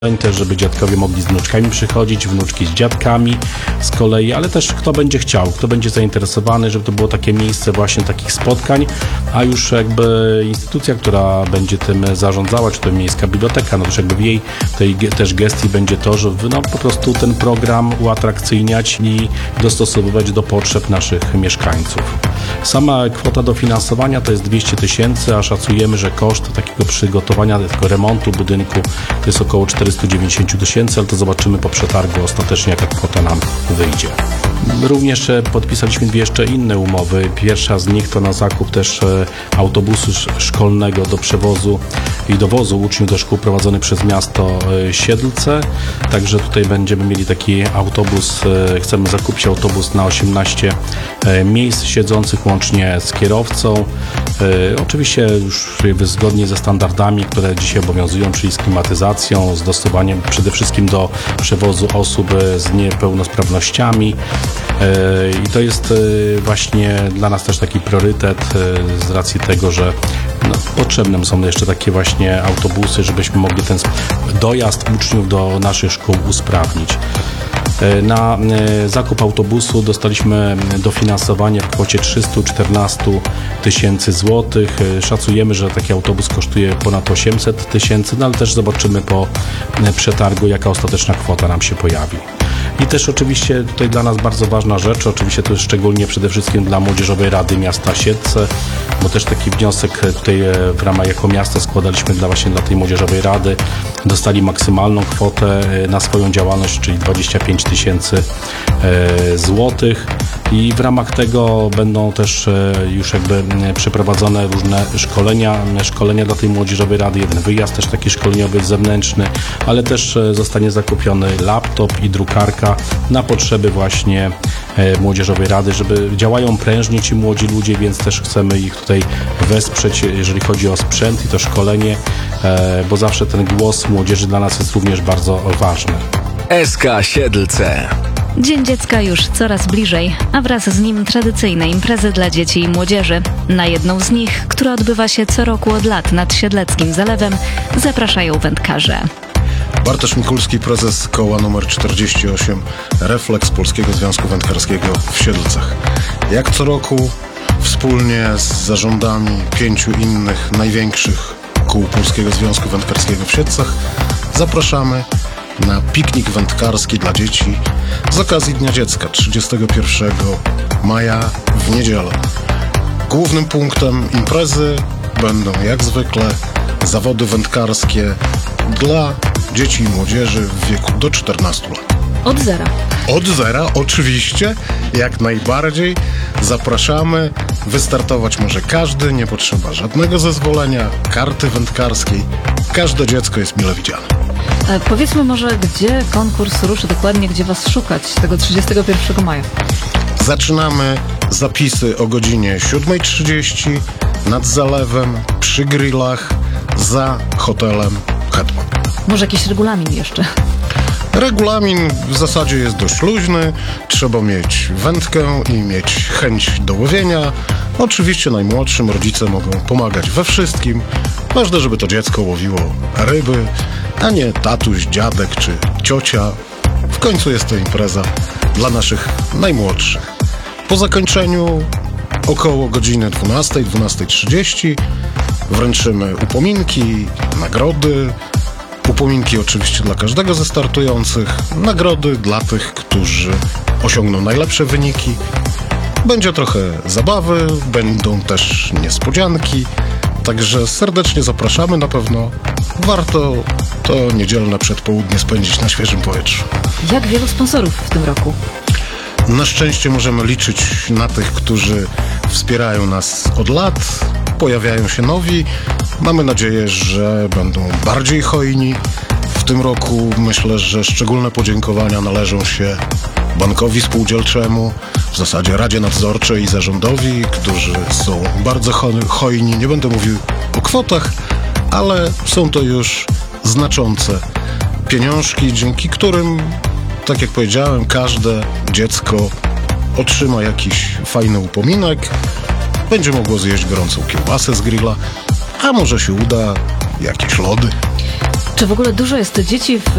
też, żeby dziadkowie mogli z wnuczkami przychodzić, wnuczki z dziadkami z kolei, ale też kto będzie chciał, kto będzie zainteresowany, żeby to było takie miejsce właśnie takich spotkań, a już jakby instytucja, która będzie tym zarządzała, czy to miejska biblioteka, no też jakby w jej tej też gestii będzie to, żeby no po prostu ten program uatrakcyjniać i dostosowywać do potrzeb naszych mieszkańców. Sama kwota dofinansowania to jest 200 000, a szacujemy, że koszt takiego przygotowania, tego remontu budynku to jest około 490 000, ale to zobaczymy po przetargu ostatecznie, jaka kwota nam wyjdzie. Również podpisaliśmy dwie jeszcze inne umowy. Pierwsza z nich to na zakup też autobusu szkolnego do przewozu i dowozu uczniów do szkół prowadzony przez miasto Siedlce. Także tutaj będziemy mieli taki autobus, chcemy zakupić autobus na 18 miejsc siedzących łącznie z kierowcą. Oczywiście już zgodnie ze standardami, które dzisiaj obowiązują, czyli z klimatyzacją, z dostosowaniem przede wszystkim do przewozu osób z niepełnosprawnościami. I to jest właśnie dla nas też taki priorytet z racji tego, że potrzebne są jeszcze takie właśnie autobusy, żebyśmy mogli ten dojazd uczniów do naszych szkół usprawnić. Na zakup autobusu dostaliśmy dofinansowanie w kwocie 314 000 złotych. Szacujemy, że taki autobus kosztuje ponad 800 000, no ale też zobaczymy po przetargu, jaka ostateczna kwota nam się pojawi. I też oczywiście tutaj dla nas bardzo ważna rzecz, oczywiście to jest szczególnie przede wszystkim dla Młodzieżowej Rady Miasta Siedlce, bo też taki wniosek tutaj w ramach jako miasta składaliśmy dla tej Młodzieżowej Rady. Dostali maksymalną kwotę na swoją działalność, czyli 25 000 złotych. I w ramach tego będą też już jakby przeprowadzone różne szkolenia dla tej Młodzieżowej Rady, jeden wyjazd też taki szkoleniowy zewnętrzny, ale też zostanie zakupiony laptop i drukarka na potrzeby właśnie Młodzieżowej Rady, żeby działają prężnie ci młodzi ludzie, więc też chcemy ich tutaj wesprzeć, jeżeli chodzi o sprzęt i to szkolenie, bo zawsze ten głos młodzieży dla nas jest również bardzo ważny. SK Siedlce. Dzień Dziecka już coraz bliżej, a wraz z nim tradycyjne imprezy dla dzieci i młodzieży. Na jedną z nich, która odbywa się co roku od lat nad Siedleckim Zalewem, zapraszają wędkarze. Bartosz Mikulski, prezes koła nr 48 Refleks Polskiego Związku Wędkarskiego w Siedlcach. Jak co roku wspólnie z zarządami 5 innych największych kół Polskiego Związku Wędkarskiego w Siedlcach zapraszamy na piknik wędkarski dla dzieci z okazji Dnia Dziecka 31 maja w niedzielę. Głównym punktem imprezy będą jak zwykle zawody wędkarskie dla dzieci i młodzieży w wieku do 14 lat. Od zera. Od zera, oczywiście, jak najbardziej. Zapraszamy. Wystartować może każdy, nie potrzeba żadnego zezwolenia, karty wędkarskiej. Każde dziecko jest mile widziane. Powiedzmy może, gdzie konkurs ruszy dokładnie, gdzie was szukać tego 31 maja? Zaczynamy zapisy o godzinie 7:30 nad zalewem, przy grillach, za hotelem Hetman. Może jakiś regulamin jeszcze? Regulamin w zasadzie jest dość luźny. Trzeba mieć wędkę i mieć chęć do łowienia. Oczywiście najmłodszym rodzice mogą pomagać we wszystkim. Ważne, żeby to dziecko łowiło ryby, a nie tatuś, dziadek czy ciocia. W końcu jest to impreza dla naszych najmłodszych. Po zakończeniu około godziny 12:30 wręczymy upominki, nagrody. Upominki oczywiście dla każdego ze startujących, nagrody dla tych, którzy osiągną najlepsze wyniki. Będzie trochę zabawy, będą też niespodzianki, także serdecznie zapraszamy. Na pewno warto to niedzielne przedpołudnie spędzić na świeżym powietrzu. Jak wielu sponsorów w tym roku? Na szczęście możemy liczyć na tych, którzy wspierają nas od lat. Pojawiają się nowi. Mamy nadzieję, że będą bardziej hojni. W tym roku myślę, że szczególne podziękowania należą się Bankowi Spółdzielczemu, w zasadzie Radzie Nadzorczej i Zarządowi, którzy są bardzo hojni. Nie będę mówił o kwotach, ale są to już znaczące pieniążki, dzięki którym, tak jak powiedziałem, każde dziecko otrzyma jakiś fajny upominek, będzie mogło zjeść gorącą kiełbasę z grilla, a może się uda jakieś lody. Czy w ogóle dużo jest dzieci w